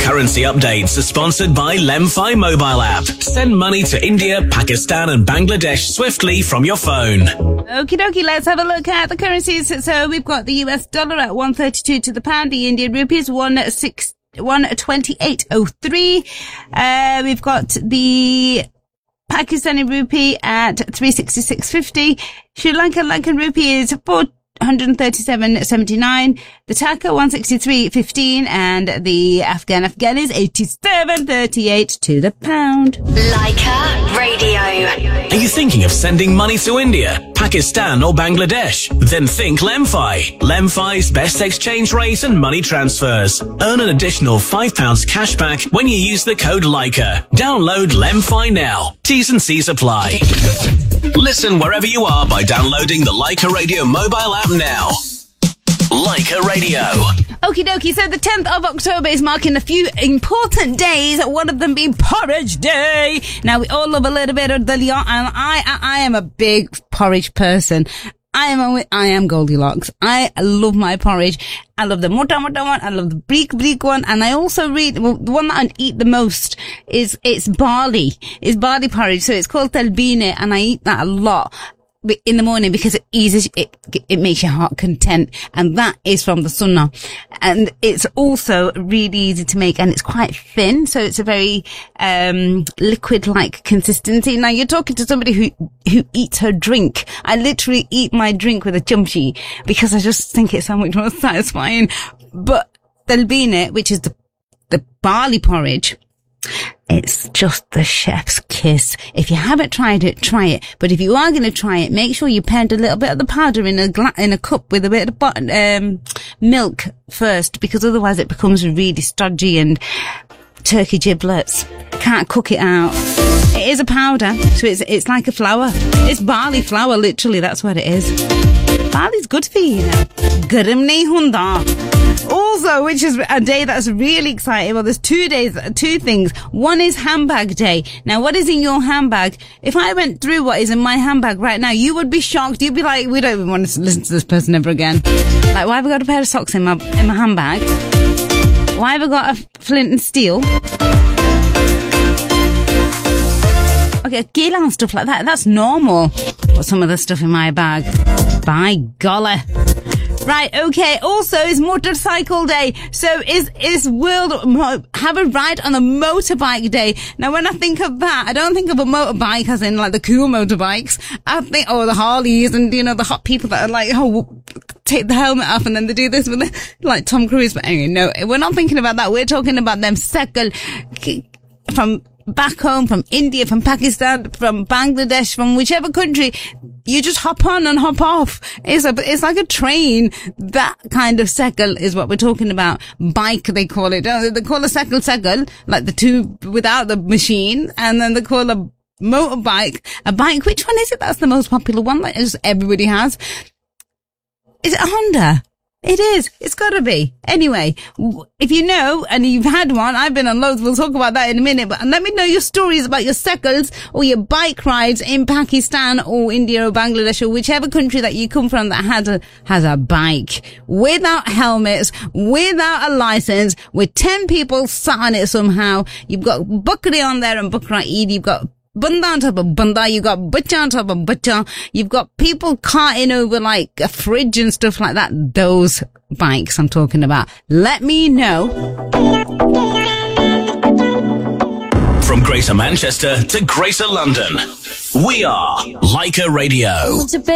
Currency updates are sponsored by Lemfi mobile app. Send money to India, Pakistan and Bangladesh swiftly from your phone. Okie dokie, let's have a look at the currencies. So we've got the US dollar at 132 to the pound, the Indian rupees 128.03. We've got the Pakistani rupee at 366.50. Sri Lankan rupee is 437.79. The Taka 163.15, and the Afghan is 87.38 to the pound. Leica Radio. Are you thinking of sending money to India, Pakistan or Bangladesh? Then think Lemfi. Lemfi's best exchange rate and money transfers. Earn an additional £5 cash back when you use the code Leica. Download Lemfi now. T's and C's apply. Listen wherever you are by downloading the Leica Radio mobile app now. Leica Radio. Okie dokie, so the 10th of October is marking a few important days, one of them being Porridge Day. Now, we all love a little bit of dalia, and I am a big porridge person. I am Goldilocks. I love my porridge. I love the mota one, I love the bleak one, and I also the one that I eat the most it's barley. It's barley porridge, so it's called talbine, and I eat that a lot in the morning because it eases, it makes your heart content, and that is from the sunnah. And it's also really easy to make, and it's quite thin, so it's a very liquid-like consistency. Now, you're talking to somebody who eats her drink. I literally eat my drink with a jumshi because I just think it's so much more satisfying. But talbine, which is the barley porridge, it's just the chef's kiss. If you haven't tried it, try it. But if you are going to try it, make sure you pound a little bit of the powder in a cup with a bit of milk first, because otherwise it becomes really stodgy and turkey giblets. Can't cook it out. It is a powder, so it's like a flour. It's barley flour, literally. That's what it is. Barley's good for you, Garam nahi hunda. Also, which is a day that's really exciting. Well, there's 2 things. One is handbag day. Now, what is in your handbag? If I went through what is in my handbag right now, you would be shocked. You'd be like, we don't even want to listen to this person ever again. Like, why have I got a pair of socks in my handbag? Why have I got a flint and steel? Okay, gear and stuff like that. That's normal. But some of the stuff in my bag. By golly. Right, okay. Also, it's motorcycle day. So is have a ride on a motorbike day. Now, when I think of that, I don't think of a motorbike as in like the cool motorbikes. I think, the Harleys and, the hot people that are like, take the helmet off and then they do this with like Tom Cruise. But anyway, no, we're not thinking about that. We're talking about them cycle from back home, from India, from Pakistan, from Bangladesh, from whichever country. You just hop on and hop off. It's like a train. That kind of cycle is what we're talking about. Bike, they call it. They call a cycle, like the two without the machine. And then they call a motorbike a bike. Which one is it? That's the most popular one that everybody has. Is it a Honda? It is. It's gotta be. Anyway, if you know, and you've had one, I've been on loads, we'll talk about that in a minute, but let me know your stories about your cycles or your bike rides in Pakistan or India or Bangladesh or whichever country that you come from that has a bike. Without helmets, without a license, with 10 people sat on it somehow. You've got Bakri on there and Bakra Eid, you've got Banda on top of banda, you got butcha on top of butcha, you've got people carting over like a fridge and stuff like that. Those bikes I'm talking about. Let me know. From Greater Manchester to Greater London, we are Leica Radio.